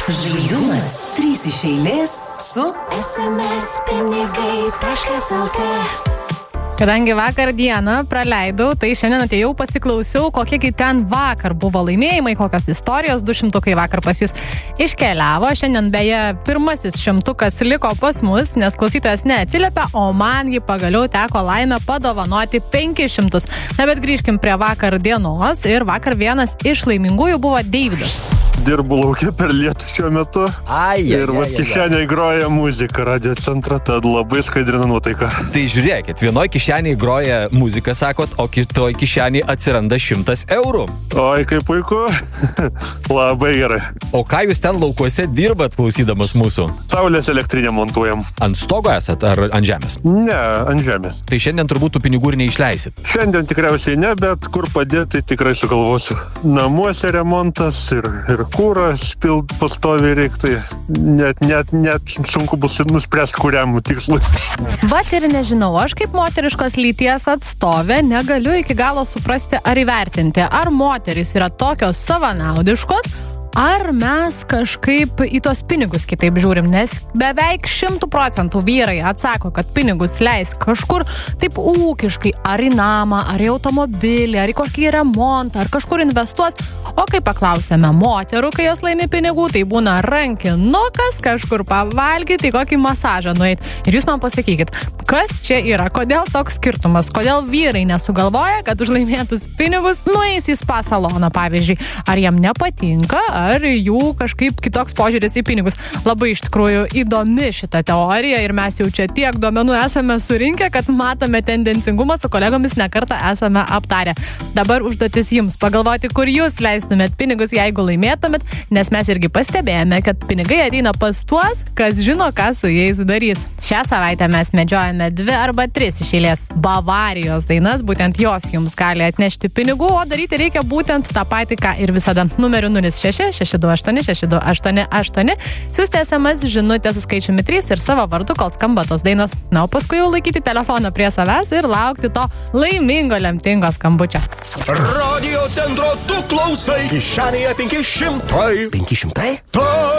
Žaidimas 3 iš eilės su smspinigai.lt. Kadangi vakar dieną praleidau, tai šiandien atėjau pasiklausiau, kokiegi ten vakar buvo laimėjimai, kokios istorijos, 200 vakar pas jūs iškeliavo. Šiandien beje pirmasis 100 liko pas mus, nes klausytojas neatsiliepia, o man jį pagaliau teko laimę padovanoti 500. Na, bet grįžkim prie vakar dienos ir vakar vienas iš laimingųjų buvo Deividas. Dirbu laukia per lietų šiuo metu ir kišeniai groja muziką radio centrą, tad labai skaidrina nuotaiką. Tai žiūrėkit, vienoj kišeniai groja muziką, sakot, o kitoj kišeniai atsiranda 100 eurų. Oi, kaip puiku. Labai gerai. O ką jūs ten laukuose dirbat klausydamas mūsų? Saulės elektrinę montuojam. Ant stogo esat ar ant žemės? Ne, ant žemės. Tai šiandien turbūt tų pinigų ir neišleisit. Šiandien tikriausiai ne, bet kur padėti, tikrai sugalvosiu. Namuose remontas ir kūras pilt pastoviai reiktai. Net sunku bus nuspręsti kuriam tikslui. Vat ir nežinau, aš kaip moteriškos lyties atstovė negaliu iki galo suprasti ar įvertinti, ar moterys yra tokios savanaudiškos, ar mes kažkaip į tos pinigus kitaip žiūrim, nes beveik 100% vyrai atsako, kad pinigus leis kažkur taip ūkiškai, ar į namą, ar į automobilį, ar į kažkokį remontą, ar kažkur investuos. O kai paklausėme moterų, kai jos laimi pinigų, tai būna rankinukas, kažkur pavalgyti, kokį masažą nueit. Ir jūs man pasakykit, kas čia yra, kodėl toks skirtumas, kodėl vyrai nesugalvoja, kad už laimėtus pinigus nueis į spa saloną, pavyzdžiui, ar jam nepatinka, ar jų kažkaip kitoks požiūris į pinigus. Labai iš tikrųjų įdomi šita teorija ir mes jau čia tiek duomenų esame surinkę, kad matome tendencingumą, su kolegomis nekartą esame aptarę. Dabar užduotis jums pagalvoti, kur jūs leistumėt pinigus, jeigu laimėtumėt, nes mes irgi pastebėjome, kad pinigai ateina pas tuos, kas žino, ką su jais darys. Šią savaitę mes medžiojame 2 arba 3 iš eilės Bavarijos dainas, būtent jos jums gali atnešti pinigų, o daryti reikia būtent tą patį, ką ir visada. Numeriu 0666286288. Siųsti SMS žinutę su skaičiumi 3 ir savo vardu, kol skamba tos dainos. Na, o paskui jau laikyti telefoną prie savęs ir laukti to laimingo, lemtingo skambučio. Radio centro tu klausai. Kišenėje 500. 500? Ta